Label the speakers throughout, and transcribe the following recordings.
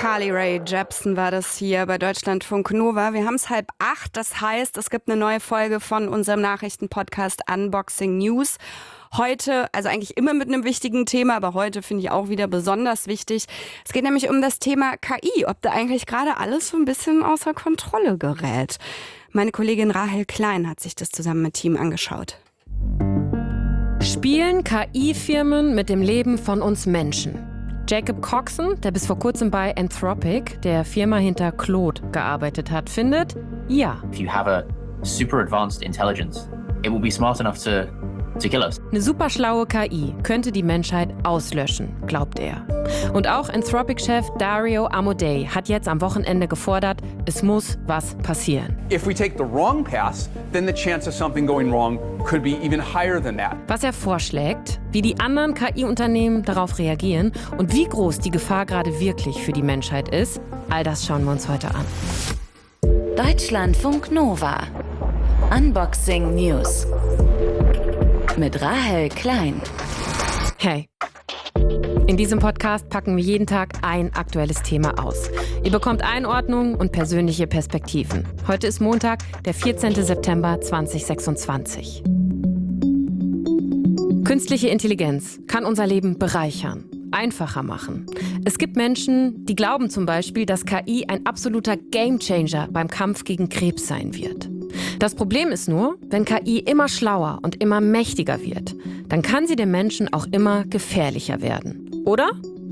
Speaker 1: Carly Rae Jepsen war das hier bei Deutschlandfunk Nova. Wir haben es 7:30, das heißt, es gibt eine neue Folge von unserem Nachrichtenpodcast Unboxing News. Heute, also eigentlich immer mit einem wichtigen Thema, aber heute finde ich auch wieder besonders wichtig. Es geht nämlich um das Thema KI, ob da eigentlich gerade alles so ein bisschen außer Kontrolle gerät. Meine Kollegin Rahel Klein hat sich das zusammen mit Team angeschaut.
Speaker 2: Spielen KI-Firmen mit dem Leben von uns Menschen? Jacob Coxon, der bis vor kurzem bei Anthropic, der Firma hinter Claude, gearbeitet hat, findet, ja.
Speaker 3: If you have a super advanced intelligence, it will be smart enough to kill us.
Speaker 2: Eine superschlaue KI könnte die Menschheit auslöschen, glaubt er. Und auch Anthropic-Chef Dario Amodei hat jetzt am Wochenende gefordert, es muss was passieren.
Speaker 4: If we take the wrong path, then the chance of something going wrong could be even higher than that.
Speaker 2: Was er vorschlägt, wie die anderen KI-Unternehmen darauf reagieren und wie groß die Gefahr gerade wirklich für die Menschheit ist, all das schauen wir uns heute an.
Speaker 5: Deutschlandfunk Nova. Unboxing News. Mit Rahel Klein.
Speaker 2: Hey. In diesem Podcast packen wir jeden Tag ein aktuelles Thema aus. Ihr bekommt Einordnung und persönliche Perspektiven. Heute ist Montag, der 14. September 2026. Künstliche Intelligenz kann unser Leben bereichern, einfacher machen. Es gibt Menschen, die glauben zum Beispiel, dass KI ein absoluter Gamechanger beim Kampf gegen Krebs sein wird. Das Problem ist nur, wenn KI immer schlauer und immer mächtiger wird, dann kann sie den Menschen auch immer gefährlicher werden. Oder?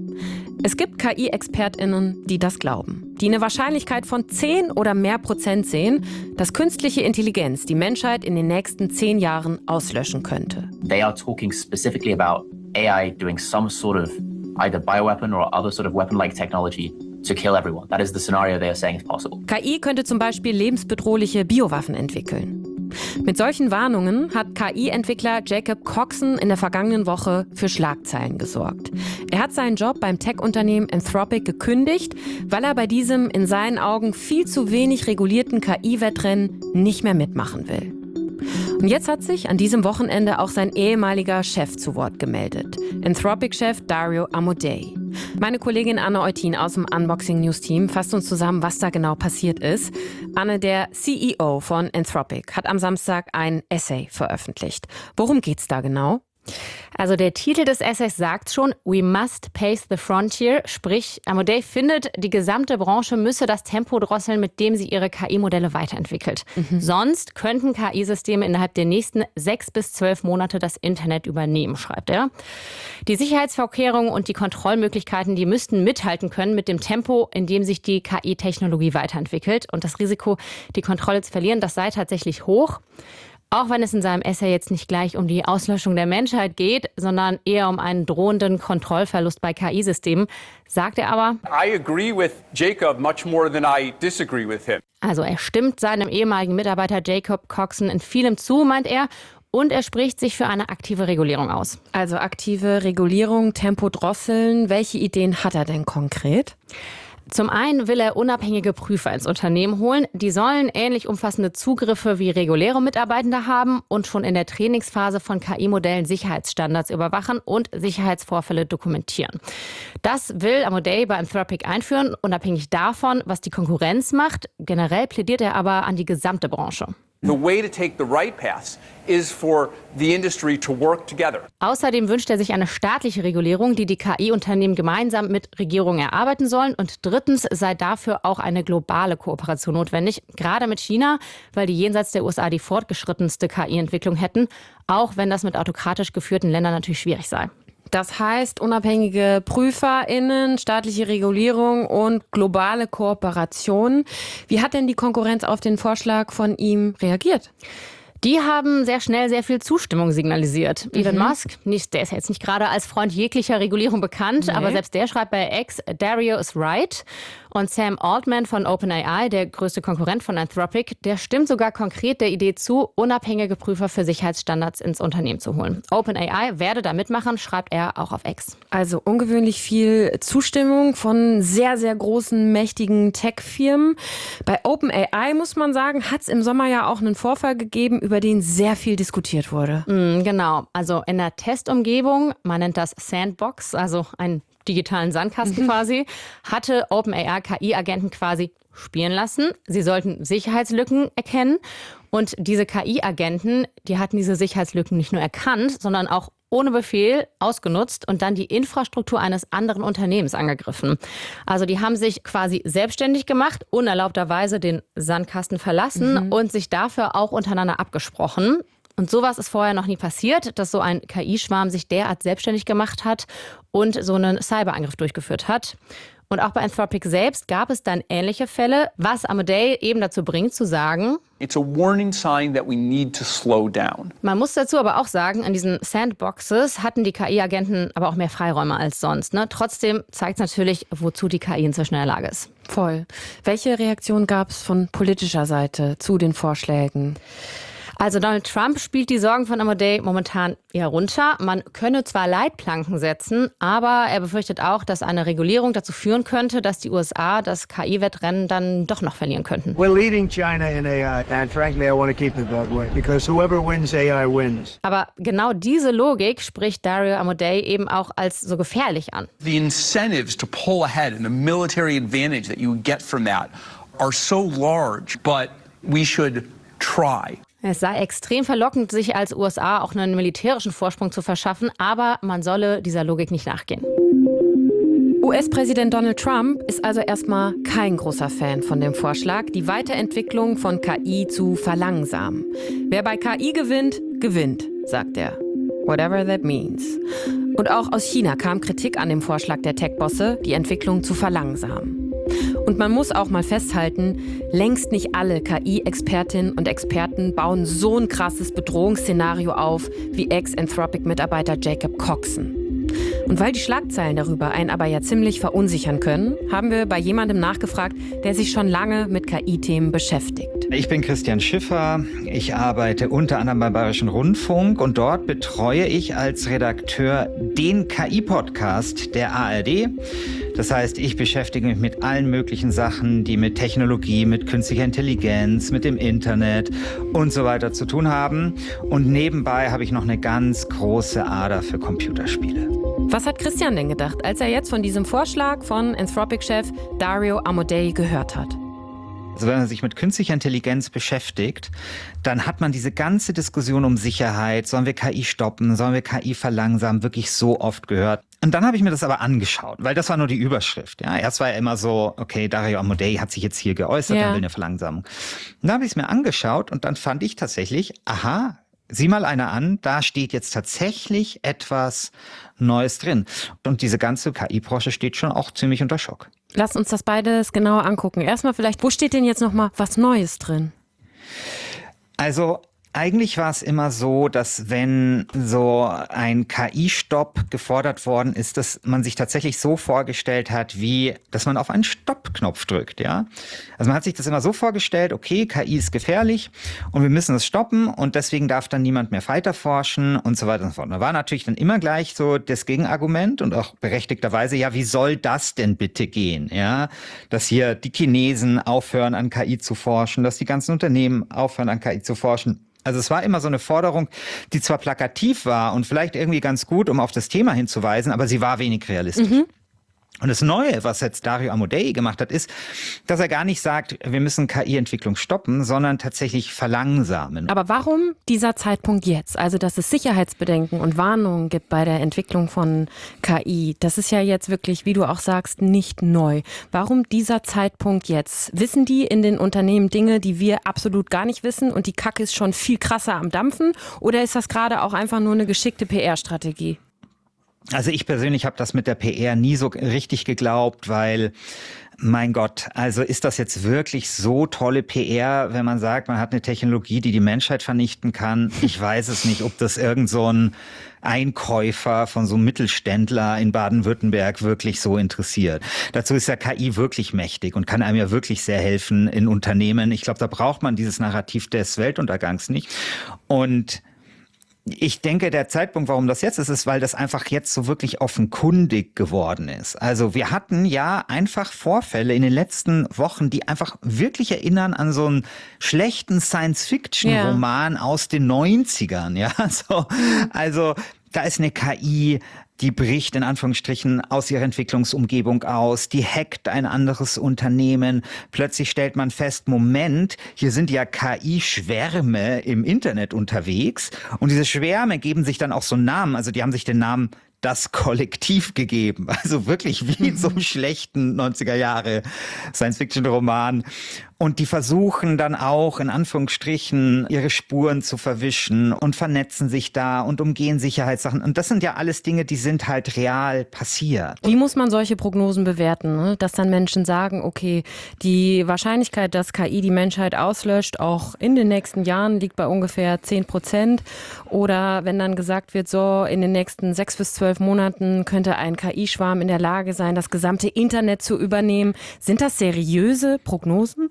Speaker 2: Es gibt KI-ExpertInnen, die das glauben, die eine Wahrscheinlichkeit von 10 oder mehr Prozent sehen, dass künstliche Intelligenz die Menschheit in den nächsten 10 Jahren auslöschen könnte.
Speaker 3: They are talking specifically about AI doing some sort of either bioweapon or other sort of weapon-like technology to kill everyone. That is the scenario they are saying is possible.
Speaker 2: KI könnte zum Beispiel lebensbedrohliche Biowaffen entwickeln. Mit solchen Warnungen hat KI-Entwickler Jacob Coxon in der vergangenen Woche für Schlagzeilen gesorgt. Er hat seinen Job beim Tech-Unternehmen Anthropic gekündigt, weil er bei diesem in seinen Augen viel zu wenig regulierten KI-Wettrennen nicht mehr mitmachen will. Und jetzt hat sich an diesem Wochenende auch sein ehemaliger Chef zu Wort gemeldet. Anthropic-Chef Dario Amodei. Meine Kollegin Anne Eutin aus dem Unboxing News Team fasst uns zusammen, was da genau passiert ist. Anne, der CEO von Anthropic, hat am Samstag ein Essay veröffentlicht. Worum geht's da genau?
Speaker 6: Also der Titel des Essays sagt schon, we must pace the frontier, sprich Amodei findet, die gesamte Branche müsse das Tempo drosseln, mit dem sie ihre KI-Modelle weiterentwickelt. Sonst könnten KI-Systeme innerhalb der nächsten 6 bis 12 Monate das Internet übernehmen, schreibt er. Die Sicherheitsvorkehrungen und die Kontrollmöglichkeiten, die müssten mithalten können mit dem Tempo, in dem sich die KI-Technologie weiterentwickelt. Und das Risiko, die Kontrolle zu verlieren, das sei tatsächlich hoch. Auch wenn es in seinem Essay jetzt nicht gleich um die Auslöschung der Menschheit geht, sondern eher um einen drohenden Kontrollverlust bei KI-Systemen, sagt er aber,
Speaker 4: I agree with Jacob much more than I disagree with him.
Speaker 6: Also er stimmt seinem ehemaligen Mitarbeiter Jacob Coxon in vielem zu, meint er. Und er spricht sich für eine aktive Regulierung aus.
Speaker 2: Also aktive Regulierung, Tempo drosseln. Welche Ideen hat er denn konkret?
Speaker 6: Zum einen will er unabhängige Prüfer ins Unternehmen holen. Die sollen ähnlich umfassende Zugriffe wie reguläre Mitarbeitende haben und schon in der Trainingsphase von KI-Modellen Sicherheitsstandards überwachen und Sicherheitsvorfälle dokumentieren. Das will Amodei bei Anthropic einführen, unabhängig davon, was die Konkurrenz macht. Generell plädiert er aber an die gesamte Branche.
Speaker 4: The way to take the right path is for the industry to work together.
Speaker 6: Außerdem wünscht er sich eine staatliche Regulierung, die die KI-Unternehmen gemeinsam mit Regierungen erarbeiten sollen. Und drittens sei dafür auch eine globale Kooperation notwendig, gerade mit China, weil die jenseits der USA die fortgeschrittenste KI-Entwicklung hätten, auch wenn das mit autokratisch geführten Ländern natürlich schwierig sei.
Speaker 2: Das heißt, unabhängige PrüferInnen, staatliche Regulierung und globale Kooperation. Wie hat denn die Konkurrenz auf den Vorschlag von ihm reagiert?
Speaker 6: Die haben sehr schnell sehr viel Zustimmung signalisiert. Elon Musk, der ist jetzt nicht gerade als Freund jeglicher Regulierung bekannt, aber selbst der schreibt bei X, Dario is right. Und Sam Altman von OpenAI, der größte Konkurrent von Anthropic, der stimmt sogar konkret der Idee zu, unabhängige Prüfer für Sicherheitsstandards ins Unternehmen zu holen. OpenAI werde da mitmachen, schreibt er auch auf X.
Speaker 2: Also ungewöhnlich viel Zustimmung von sehr, sehr großen, mächtigen Tech-Firmen. Bei OpenAI, muss man sagen, hat es im Sommer ja auch einen Vorfall gegeben, über den sehr viel diskutiert wurde.
Speaker 6: Genau, also in der Testumgebung, man nennt das Sandbox, also ein digitalen Sandkasten quasi, hatte OpenAI KI-Agenten quasi spielen lassen. Sie sollten Sicherheitslücken erkennen. Und diese KI-Agenten, die hatten diese Sicherheitslücken nicht nur erkannt, sondern auch ohne Befehl ausgenutzt und dann die Infrastruktur eines anderen Unternehmens angegriffen. Also die haben sich quasi selbstständig gemacht, unerlaubterweise den Sandkasten verlassen und sich dafür auch untereinander abgesprochen. Und sowas ist vorher noch nie passiert, dass so ein KI-Schwarm sich derart selbstständig gemacht hat und so einen Cyberangriff durchgeführt hat. Und auch bei Anthropic selbst gab es dann ähnliche Fälle, was Amadei eben dazu bringt zu sagen,
Speaker 4: It's a warning sign that we need to slow down.
Speaker 6: Man muss dazu aber auch sagen, in diesen Sandboxes hatten die KI-Agenten aber auch mehr Freiräume als sonst. Ne? Trotzdem zeigt es natürlich, wozu die KI inzwischen in der Lage ist.
Speaker 2: Voll. Welche Reaktion gab es von politischer Seite zu den Vorschlägen?
Speaker 6: Also Donald Trump spielt die Sorgen von Amadei momentan eher runter. Man könne zwar Leitplanken setzen, aber er befürchtet auch, dass eine Regulierung dazu führen könnte, dass die USA das KI-Wettrennen dann doch noch verlieren könnten.
Speaker 7: We're leading China in AI, and frankly, I want to keep it that way, because whoever wins AI wins.
Speaker 6: Aber genau diese Logik spricht Dario Amodei eben auch als so gefährlich an.
Speaker 4: The incentives to pull ahead and the military advantage that you would get from that are so large, but we should try.
Speaker 6: Es sei extrem verlockend, sich als USA auch einen militärischen Vorsprung zu verschaffen, aber man solle dieser Logik nicht nachgehen.
Speaker 2: US-Präsident Donald Trump ist also erstmal kein großer Fan von dem Vorschlag, die Weiterentwicklung von KI zu verlangsamen. Wer bei KI gewinnt, gewinnt, sagt er. Whatever that means. Und auch aus China kam Kritik an dem Vorschlag der Tech-Bosse, die Entwicklung zu verlangsamen. Und man muss auch mal festhalten, längst nicht alle KI-Expertinnen und Experten bauen so ein krasses Bedrohungsszenario auf wie Ex-Anthropic-Mitarbeiter Jacob Coxon. Und weil die Schlagzeilen darüber einen aber ja ziemlich verunsichern können, haben wir bei jemandem nachgefragt, der sich schon lange mit KI-Themen beschäftigt.
Speaker 8: Ich bin Christian Schiffer. Ich arbeite unter anderem beim Bayerischen Rundfunk und dort betreue ich als Redakteur den KI-Podcast der ARD. Das heißt, ich beschäftige mich mit allen möglichen Sachen, die mit Technologie, mit künstlicher Intelligenz, mit dem Internet und so weiter zu tun haben. Und nebenbei habe ich noch eine ganz große Ader für Computerspiele.
Speaker 2: Was hat Christian denn gedacht, als er jetzt von diesem Vorschlag von Anthropic-Chef Dario Amodei gehört hat?
Speaker 8: Also wenn man sich mit künstlicher Intelligenz beschäftigt, dann hat man diese ganze Diskussion um Sicherheit, sollen wir KI stoppen, sollen wir KI verlangsamen, wirklich so oft gehört. Und dann habe ich mir das aber angeschaut, weil das war nur die Überschrift. Ja, erst war ja immer so, okay, Dario Amodei hat sich jetzt hier geäußert, er will eine Verlangsamung. Und dann habe ich es mir angeschaut und dann fand ich tatsächlich, aha, sieh mal einer an, da steht jetzt tatsächlich etwas Neues drin. Und diese ganze KI-Branche steht schon auch ziemlich unter Schock.
Speaker 2: Lass uns das beides genauer angucken. Erstmal vielleicht, wo steht denn jetzt nochmal was Neues drin?
Speaker 8: Also eigentlich war es immer so, dass wenn so ein KI-Stopp gefordert worden ist, dass man sich tatsächlich so vorgestellt hat, wie, dass man auf einen Stopp-Knopf drückt, ja. Also man hat sich das immer so vorgestellt, okay, KI ist gefährlich und wir müssen es stoppen und deswegen darf dann niemand mehr weiterforschen und so weiter und so fort. Da war natürlich dann immer gleich so das Gegenargument und auch berechtigterweise, ja, wie soll das denn bitte gehen, ja? Dass hier die Chinesen aufhören, an KI zu forschen, dass die ganzen Unternehmen aufhören, an KI zu forschen. Also es war immer so eine Forderung, die zwar plakativ war und vielleicht irgendwie ganz gut, um auf das Thema hinzuweisen, aber sie war wenig realistisch. Und das Neue, was jetzt Dario Amodei gemacht hat, ist, dass er gar nicht sagt, wir müssen KI-Entwicklung stoppen, sondern tatsächlich verlangsamen.
Speaker 2: Aber warum dieser Zeitpunkt jetzt? Also, dass es Sicherheitsbedenken und Warnungen gibt bei der Entwicklung von KI, das ist ja jetzt wirklich, wie du auch sagst, nicht neu. Warum dieser Zeitpunkt jetzt? Wissen die in den Unternehmen Dinge, die wir absolut gar nicht wissen und die Kacke ist schon viel krasser am Dampfen? Oder ist das gerade auch einfach nur eine geschickte PR-Strategie?
Speaker 8: Also ich persönlich habe das mit der PR nie so richtig geglaubt, weil, mein Gott, also ist das jetzt wirklich so tolle PR, wenn man sagt, man hat eine Technologie, die die Menschheit vernichten kann? Ich weiß es nicht, ob das irgend so ein Einkäufer von so einem Mittelständler in Baden-Württemberg wirklich so interessiert. Dazu ist ja KI wirklich mächtig und kann einem ja wirklich sehr helfen in Unternehmen. Ich glaube, da braucht man dieses Narrativ des Weltuntergangs nicht. Und ich denke, der Zeitpunkt, warum das jetzt ist, weil das einfach jetzt so wirklich offenkundig geworden ist. Also wir hatten ja einfach Vorfälle in den letzten Wochen, die einfach wirklich erinnern an so einen schlechten Science-Fiction-Roman aus den 90ern. Ja, so, also da ist eine KI, die bricht in Anführungsstrichen aus ihrer Entwicklungsumgebung aus, die hackt ein anderes Unternehmen. Plötzlich stellt man fest, Moment, hier sind ja KI-Schwärme im Internet unterwegs. Und diese Schwärme geben sich dann auch so Namen. Also die haben sich den Namen Das Kollektiv gegeben. Also wirklich wie in so einem schlechten 90er Jahre Science-Fiction-Roman. Und die versuchen dann auch, in Anführungsstrichen, ihre Spuren zu verwischen und vernetzen sich da und umgehen Sicherheitssachen. Und das sind ja alles Dinge, die sind halt real passiert.
Speaker 2: Wie muss man solche Prognosen bewerten? Ne? Dass dann Menschen sagen, okay, die Wahrscheinlichkeit, dass KI die Menschheit auslöscht, auch in den nächsten Jahren liegt bei ungefähr 10%. Oder wenn dann gesagt wird, so in den nächsten 6 bis 12 Monaten könnte ein KI-Schwarm in der Lage sein, das gesamte Internet zu übernehmen. Sind das seriöse Prognosen?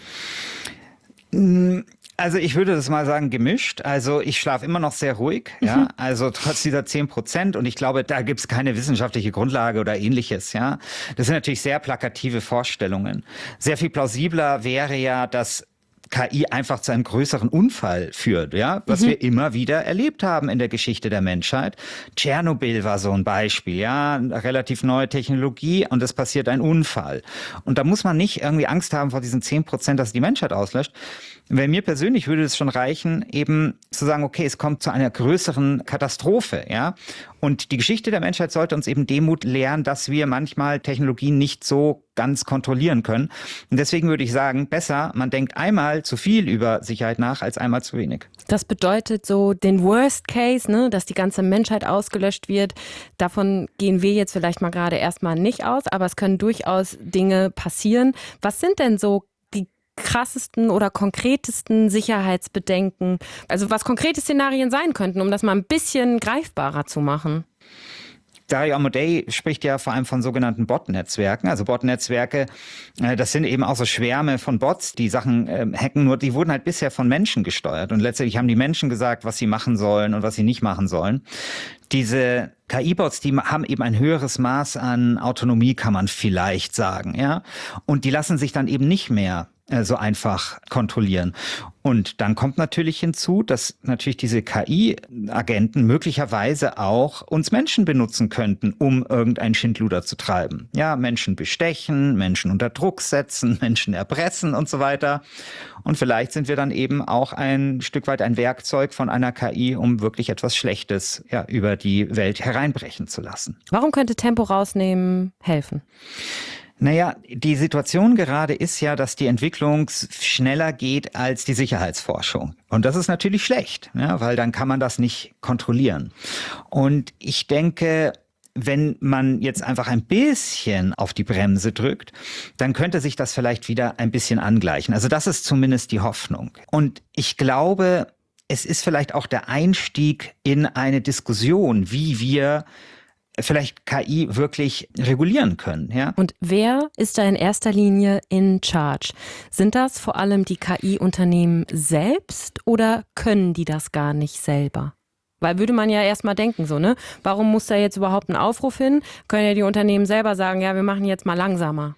Speaker 8: Also ich würde das mal sagen gemischt. Also ich schlafe immer noch sehr ruhig, ja. Also trotz dieser 10%. Und ich glaube, da gibt's keine wissenschaftliche Grundlage oder ähnliches, ja. Das sind natürlich sehr plakative Vorstellungen. Sehr viel plausibler wäre ja, dass KI einfach zu einem größeren Unfall führt, ja, was wir immer wieder erlebt haben in der Geschichte der Menschheit. Tschernobyl war so ein Beispiel, ja, relativ neue Technologie und es passiert ein Unfall. Und da muss man nicht irgendwie Angst haben vor diesen 10%, dass die Menschheit auslöscht. Bei mir persönlich würde es schon reichen, eben zu sagen, okay, es kommt zu einer größeren Katastrophe, ja. Und die Geschichte der Menschheit sollte uns eben Demut lehren, dass wir manchmal Technologien nicht so ganz kontrollieren können. Und deswegen würde ich sagen, besser, man denkt einmal zu viel über Sicherheit nach, als einmal zu wenig.
Speaker 2: Das bedeutet so den Worst Case, ne, dass die ganze Menschheit ausgelöscht wird. Davon gehen wir jetzt vielleicht mal gerade erstmal nicht aus, aber es können durchaus Dinge passieren. Was sind denn so die krassesten oder konkretesten Sicherheitsbedenken? Also was konkrete Szenarien sein könnten, um das mal ein bisschen greifbarer zu machen?
Speaker 8: Dario Amodei spricht ja vor allem von sogenannten Bot-Netzwerken. Also Bot-Netzwerke, das sind eben auch so Schwärme von Bots, die Sachen hacken, nur die wurden halt bisher von Menschen gesteuert. Und letztendlich haben die Menschen gesagt, was sie machen sollen und was sie nicht machen sollen. Diese KI-Bots, die haben eben ein höheres Maß an Autonomie, kann man vielleicht sagen, ja. Und die lassen sich dann eben nicht mehr so einfach kontrollieren. Und dann kommt natürlich hinzu, dass natürlich diese KI-Agenten möglicherweise auch uns Menschen benutzen könnten, um irgendein Schindluder zu treiben. Ja, Menschen bestechen, Menschen unter Druck setzen, Menschen erpressen und so weiter. Und vielleicht sind wir dann eben auch ein Stück weit ein Werkzeug von einer KI, um wirklich etwas Schlechtes ja, über die Welt hereinbrechen zu lassen.
Speaker 2: Warum könnte Tempo rausnehmen helfen?
Speaker 8: Naja, die Situation gerade ist ja, dass die Entwicklung schneller geht als die Sicherheitsforschung. Und das ist natürlich schlecht, ja, weil dann kann man das nicht kontrollieren. Und ich denke, wenn man jetzt einfach ein bisschen auf die Bremse drückt, dann könnte sich das vielleicht wieder ein bisschen angleichen. Also das ist zumindest die Hoffnung. Und ich glaube, es ist vielleicht auch der Einstieg in eine Diskussion, wie wir vielleicht KI wirklich regulieren können, ja.
Speaker 2: Und wer ist da in erster Linie in charge? Sind das vor allem die KI-Unternehmen selbst oder können die das gar nicht selber? Weil würde man ja erstmal denken, so, ne? Warum muss da jetzt überhaupt ein Aufruf hin? Können ja die Unternehmen selber sagen, ja, wir machen jetzt mal langsamer.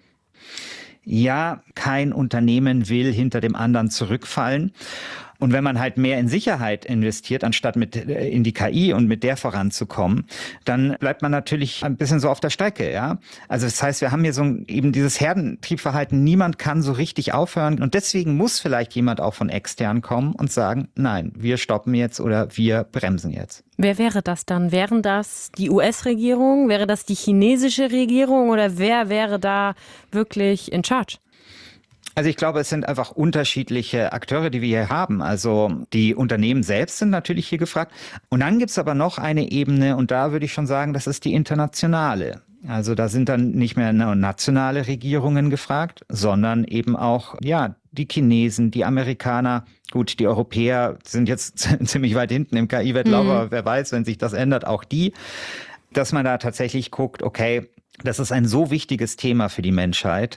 Speaker 8: Ja, kein Unternehmen will hinter dem anderen zurückfallen. Und wenn man halt mehr in Sicherheit investiert, anstatt in die KI und mit der voranzukommen, dann bleibt man natürlich ein bisschen so auf der Strecke, ja. Also das heißt, wir haben hier so eben dieses Herdentriebverhalten, niemand kann so richtig aufhören. Und deswegen muss vielleicht jemand auch von extern kommen und sagen, nein, wir stoppen jetzt oder wir bremsen jetzt.
Speaker 2: Wer wäre das dann? Wären das die US-Regierung? Wäre das die chinesische Regierung? Oder wer wäre da wirklich in charge?
Speaker 8: Also ich glaube, es sind einfach unterschiedliche Akteure, die wir hier haben. Also die Unternehmen selbst sind natürlich hier gefragt. Und dann gibt's aber noch eine Ebene und da würde ich schon sagen, das ist die internationale. Also da sind dann nicht mehr nur nationale Regierungen gefragt, sondern eben auch ja die Chinesen, die Amerikaner. Gut, die Europäer sind jetzt ziemlich weit hinten im KI-Wettlauf, aber wer weiß, wenn sich das ändert, auch die. Dass man da tatsächlich guckt, okay, das ist ein so wichtiges Thema für die Menschheit,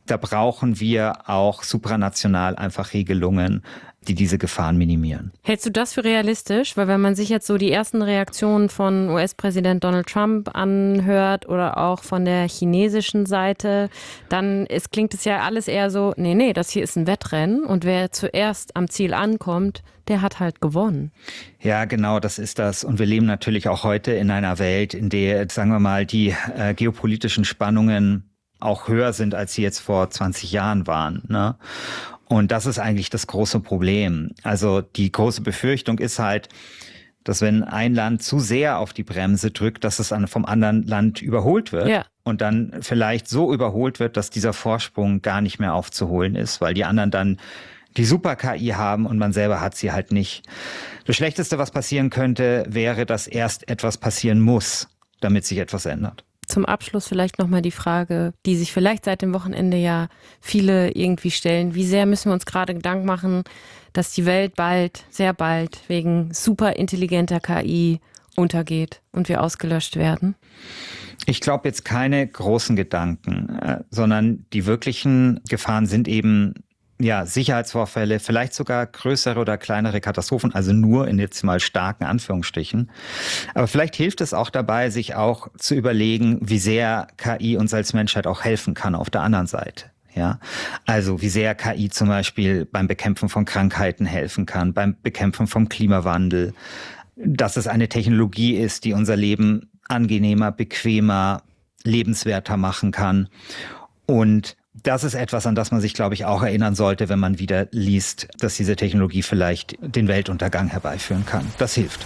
Speaker 8: da brauchen wir auch supranational einfach Regelungen, die diese Gefahren minimieren.
Speaker 2: Hältst du das für realistisch? Weil wenn man sich jetzt so die ersten Reaktionen von US-Präsident Donald Trump anhört oder auch von der chinesischen Seite, dann klingt es ja alles eher so, nee, das hier ist ein Wettrennen und wer zuerst am Ziel ankommt, der hat halt gewonnen.
Speaker 8: Ja, genau, das ist das. Und wir leben natürlich auch heute in einer Welt, in der, sagen wir mal, die geopolitischen Spannungen auch höher sind, als sie jetzt vor 20 Jahren waren, ne? Und das ist eigentlich das große Problem. Also die große Befürchtung ist halt, dass wenn ein Land zu sehr auf die Bremse drückt, dass es vom anderen Land überholt wird. Ja. Und dann vielleicht so überholt wird, dass dieser Vorsprung gar nicht mehr aufzuholen ist, weil die anderen dann die Super-KI haben und man selber hat sie halt nicht. Das Schlechteste, was passieren könnte, wäre, dass erst etwas passieren muss, damit sich etwas ändert.
Speaker 2: Zum Abschluss vielleicht nochmal die Frage, die sich vielleicht seit dem Wochenende ja viele irgendwie stellen. Wie sehr müssen wir uns gerade Gedanken machen, dass die Welt bald, sehr bald, wegen super intelligenter KI untergeht und wir ausgelöscht werden?
Speaker 8: Ich glaube jetzt keine großen Gedanken, sondern die wirklichen Gefahren sind eben Sicherheitsvorfälle, vielleicht sogar größere oder kleinere Katastrophen, also nur in jetzt mal starken Anführungsstrichen. Aber vielleicht hilft es auch dabei, sich auch zu überlegen, wie sehr KI uns als Menschheit auch helfen kann auf der anderen Seite. Ja, also wie sehr KI zum Beispiel beim Bekämpfen von Krankheiten helfen kann, beim Bekämpfen vom Klimawandel, dass es eine Technologie ist, die unser Leben angenehmer, bequemer, lebenswerter machen kann. Und das ist etwas, an das man sich, glaube ich, auch erinnern sollte, wenn man wieder liest, dass diese Technologie vielleicht den Weltuntergang herbeiführen kann. Das hilft.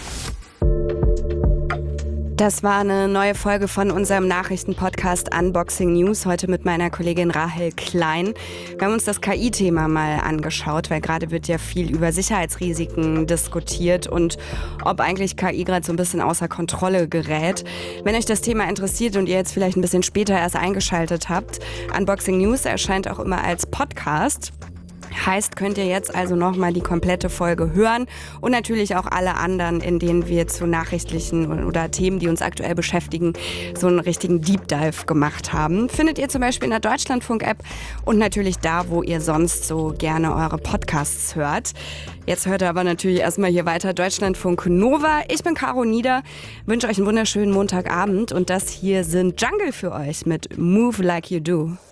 Speaker 1: Das war eine neue Folge von unserem Nachrichtenpodcast Unboxing News, heute mit meiner Kollegin Rahel Klein. Wir haben uns das KI-Thema mal angeschaut, weil gerade wird ja viel über Sicherheitsrisiken diskutiert und ob eigentlich KI gerade so ein bisschen außer Kontrolle gerät. Wenn euch das Thema interessiert und ihr jetzt vielleicht ein bisschen später erst eingeschaltet habt, Unboxing News erscheint auch immer als Podcast. Heißt, könnt ihr jetzt also nochmal die komplette Folge hören und natürlich auch alle anderen, in denen wir zu nachrichtlichen oder Themen, die uns aktuell beschäftigen, so einen richtigen Deep Dive gemacht haben. Findet ihr zum Beispiel in der Deutschlandfunk-App und natürlich da, wo ihr sonst so gerne eure Podcasts hört. Jetzt hört ihr aber natürlich erstmal hier weiter Deutschlandfunk Nova. Ich bin Caro Nieder, wünsche euch einen wunderschönen Montagabend und das hier sind Jungle für euch mit Move Like You Do.